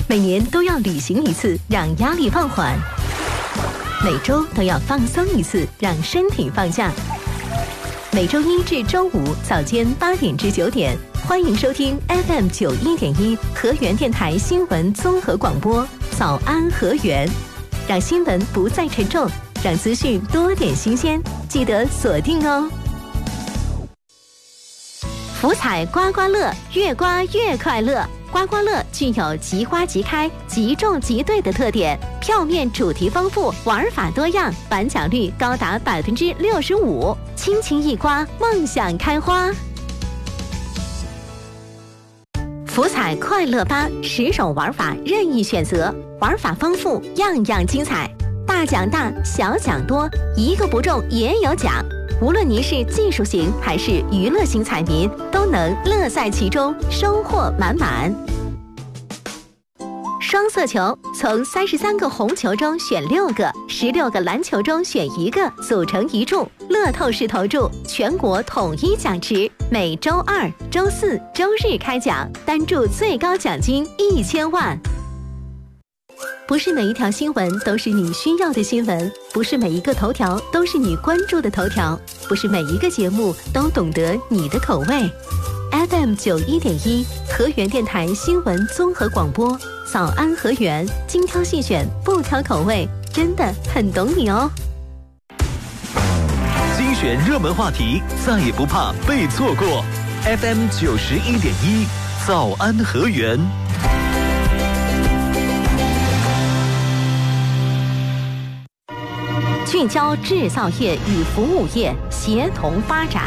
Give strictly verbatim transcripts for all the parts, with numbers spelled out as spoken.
每年都要旅行一次，让压力放缓；每周都要放松一次，让身体放假。每周一至周五早间八点至九点，欢迎收听 F M 九一点一河源电台新闻综合广播《早安河源》，让新闻不再沉重，让资讯多点新鲜，记得锁定哦。福彩刮刮乐，越刮越快乐。刮刮乐具有即刮即开、即中即对的特点，票面主题丰富，玩法多样，返奖率高达百分之六十五，轻轻一刮，梦想开花。福彩快乐吧，十种玩法任意选择，玩法丰富，样样精彩，大奖大，小奖多，一个不中也有奖。无论您是技术型还是娱乐型彩民，都能乐在其中，收获满满。双色球从三十三个红球中选六个，十六个蓝球中选一个，组成一注。乐透式投注，全国统一奖池，每周二、周四、周日开奖，单注最高奖金一千万。不是每一条新闻都是你需要的新闻，不是每一个头条都是你关注的头条，不是每一个节目都懂得你的口味。F M 九一点一河源电台新闻综合广播，早安河源，精挑细选，不挑口味，真的很懂你哦。 精选热门话题，再也不怕被错过。F M 九十一点一，早安河源。 聚焦制造业与服务业协同发展。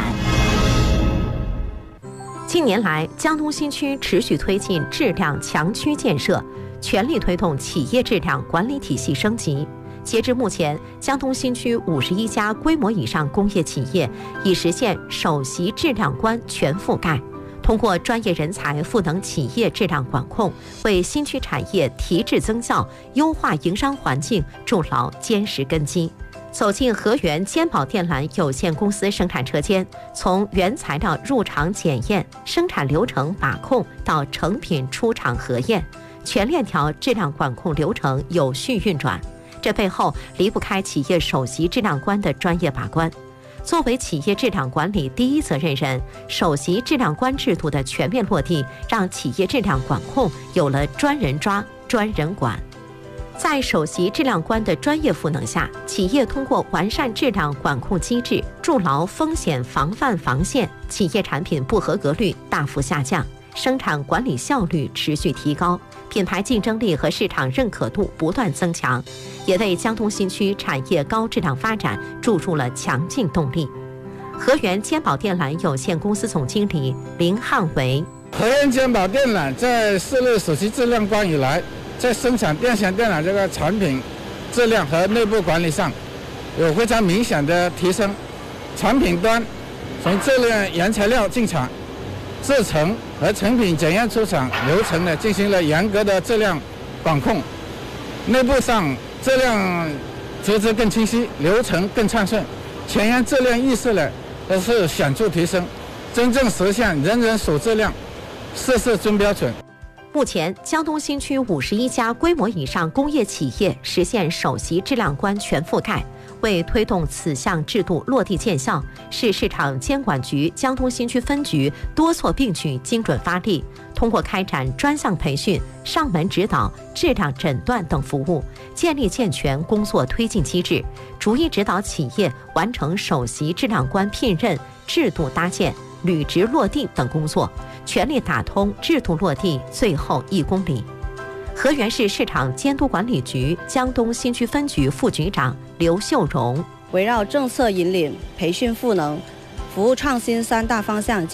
近年来，江东新区持续推进质量强区建设，全力推动企业质量管理体系升级。截至目前，江东新区五十一家规模以上工业企业已实现首席质量官全覆盖。通过专业人才赋能企业质量管控，为新区产业提质增效、优化营商环境筑牢坚实根基。走进河源坚宝电缆有限公司生产车间，从原材料入厂检验、生产流程把控到成品出厂核验，全链条质量管控流程有序运转。这背后离不开企业首席质量官的专业把关。作为企业质量管理第一责任人，首席质量官制度的全面落地，让企业质量管控有了专人抓、专人管。在首席质量官的专业赋能下，企业通过完善质量管控机制，筑牢风险防范防线，企业产品不合格率大幅下降，生产管理效率持续提高，品牌竞争力和市场认可度不断增强，也为江东新区产业高质量发展注入了强劲动力。河源坚宝电缆有限公司总经理林汉伟： 河源坚宝电缆在设立首席质量官以来，在生产电线电缆这个产品质量和内部管理上有非常明显的提升。产品端从质量原材料进厂、制成和成品检验出厂流程呢进行了严格的质量管控，内部上质量职责更清晰，流程更畅顺，前沿质量意识呢都是显著提升，真正实现人人守质量、事事遵标准。 目前，江东新区五十一家规模以上工业企业实现首席质量官全覆盖。为推动此项制度落地见效，市市场监管局江东新区分局多措并举、精准发力，通过开展专项培训、上门指导、质量诊断等服务，建立健全工作推进机制，逐一指导企业完成首席质量官聘任、制度搭建、履职落地等工作，全力打通制度落地最后一公里。河源市市场监督管理局江东新区分局副局长刘秀荣： 围绕政策引领、培训赋能、服务创新三大方向